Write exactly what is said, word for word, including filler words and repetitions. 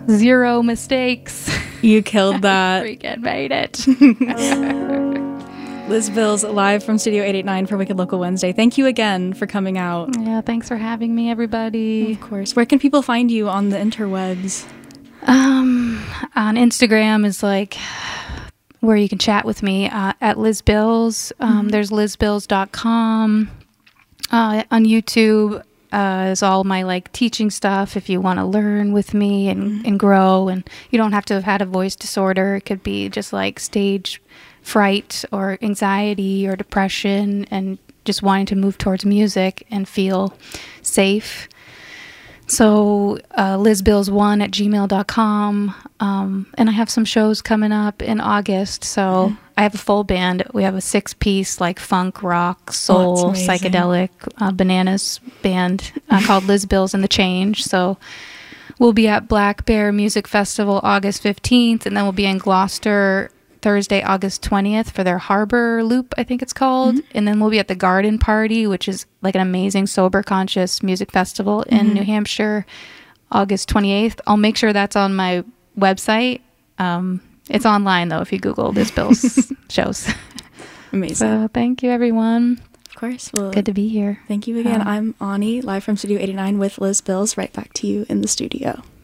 Zero mistakes. You killed that. Freaking made it. Liz Bills, live from Studio eight eighty-nine for Wicked Local Wednesday. Thank you again for coming out. Yeah, thanks for having me, everybody. Of course. Where can people find you on the interwebs? Um, on Instagram is like where you can chat with me uh, at Liz Bills. Um, mm-hmm. There's liz bills dot com. Uh, on YouTube uh, is all my like teaching stuff if you want to learn with me and, mm-hmm. and grow. And you don't have to have had a voice disorder. It could be just like stage fright or anxiety or depression and just wanting to move towards music and feel safe. So uh, liz bills one at gmail dot com. Um, and I have some shows coming up in August. So mm-hmm. I have a full band. We have a six-piece like funk, rock, soul, oh, psychedelic uh, bananas band uh, called Liz Bills and the Change. So we'll be at Black Bear Music Festival August fifteenth, and then we'll be in Gloucester Thursday, August twentieth for their Harbor Loop, I think it's called. Mm-hmm. And then we'll be at the Garden Party, which is like an amazing sober conscious music festival in mm-hmm. New Hampshire, August twenty-eighth. I'll make sure that's on my website. Um, it's online though, if you Google Liz Bills shows. Amazing. So thank you, everyone. Of course. Well, good to be here. Thank you again. Um, I'm Ani, live from Studio eighty-nine with Liz Bills. Right back to you in the studio.